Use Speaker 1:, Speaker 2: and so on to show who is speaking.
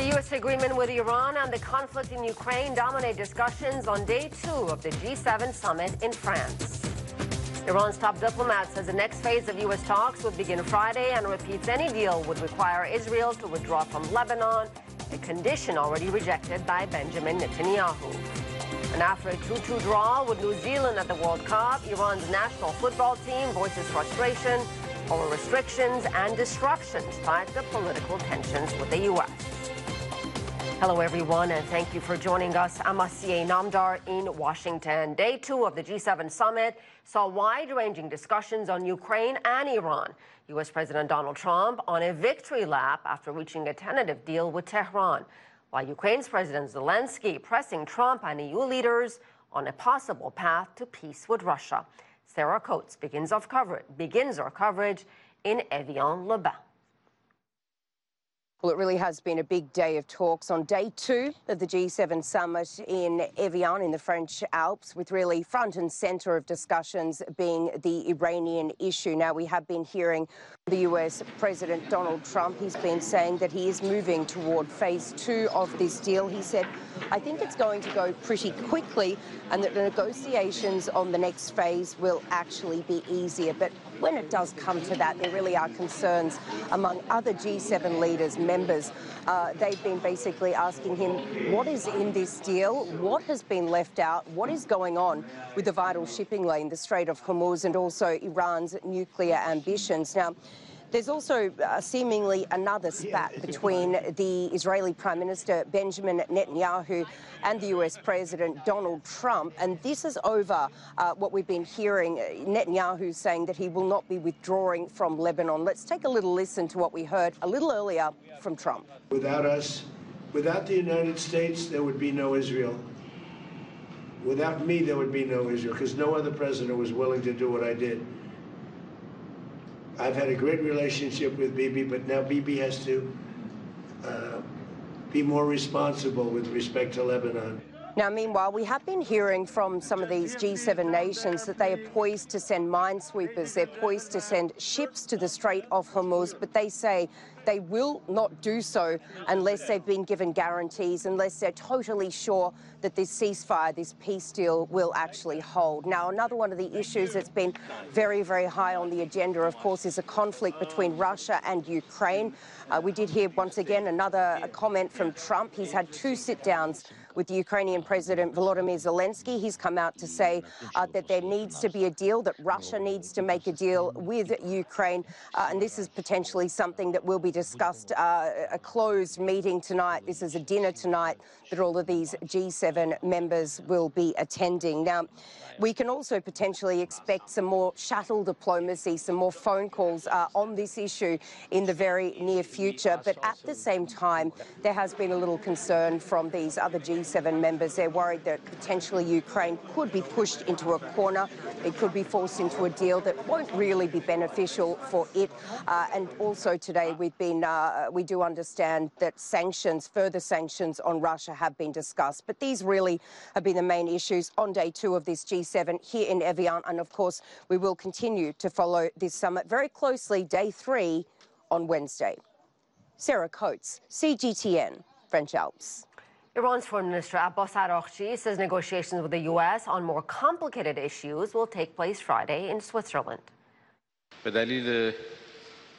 Speaker 1: The U.S. agreement with Iran and the conflict in Ukraine dominate discussions on day 2 of the G7 summit in France. Iran's top diplomat says the next phase of U.S. talks would begin Friday and repeats any deal would require Israel to withdraw from Lebanon, a condition already rejected by Benjamin Netanyahu. And after a 2-2 draw with New Zealand at the World Cup, Iran's national football team voices frustration over restrictions and disruptions tied to political tensions with the U.S. Hello, everyone, and thank you for joining us. I'm Asiye Namdar in Washington. Day 2 of the G7 summit saw wide-ranging discussions on Ukraine and Iran. U.S. President Donald Trump on a victory lap after reaching a tentative deal with Tehran, while Ukraine's President Zelensky pressing Trump and EU leaders on a possible path to peace with Russia. Sarah Coates begins our coverage in Evian-le-Bain.
Speaker 2: Well, it really has been a big day of talks on day 2 of the G7 summit in Evian in the French Alps, with really front and centre of discussions being the Iranian issue. Now, we have been hearing the US President Donald Trump. He's been saying that he is moving toward phase 2 of this deal. He said, I think it's going to go pretty quickly and that the negotiations on the next phase will actually be easier. But when it does come to that, there really are concerns among other G7 leaders, members. They've been basically asking him, what is in this deal? What has been left out? What is going on with the vital shipping lane, the Strait of Hormuz, and also Iran's nuclear ambitions? Now, there's also seemingly another spat between the Israeli Prime Minister Benjamin Netanyahu and the US President Donald Trump, and this is over what we've been hearing, Netanyahu saying that he will not be withdrawing from Lebanon. Let's take a little listen to what we heard a little earlier from Trump.
Speaker 3: Without us, without the United States, there would be no Israel. Without me, there would be no Israel, because no other president was willing to do what I did. I've had a great relationship with Bibi, but now Bibi has to be more responsible with respect to Lebanon.
Speaker 2: Now, meanwhile, we have been hearing from some of these G7 nations that they are poised to send minesweepers, they're poised to send ships to the Strait of Hormuz, but they say they will not do so unless they've been given guarantees, unless they're totally sure that this ceasefire, this peace deal will actually hold. Now, another one of the issues that's been very, very high on the agenda, of course, is a conflict between Russia and Ukraine. We did hear once again another comment from Trump. He's had 2 sit-downs with the Ukrainian President Volodymyr Zelensky. He's come out to say that there needs to be a deal, that Russia needs to make a deal with Ukraine, and this is potentially something that will be discussed, a closed meeting tonight. This is a dinner tonight that all of these G7 members will be attending. Now, we can also potentially expect some more shuttle diplomacy, some more phone calls on this issue in the very near future. But at the same time, there has been a little concern from these other G7 members. They're worried that potentially Ukraine could be pushed into a corner. It could be forced into a deal that won't really be beneficial for it. And also today, we do understand that sanctions, further sanctions on Russia have been discussed. But these really have been the main issues on day 2 of this G7 here in Evian. And of course, we will continue to follow this summit very closely, day 3 on Wednesday. Sarah Coates, CGTN, French Alps.
Speaker 1: Iran's Foreign Minister Abbas Araghchi says negotiations with the U.S. on more complicated issues will take place Friday in Switzerland.
Speaker 4: به دلیل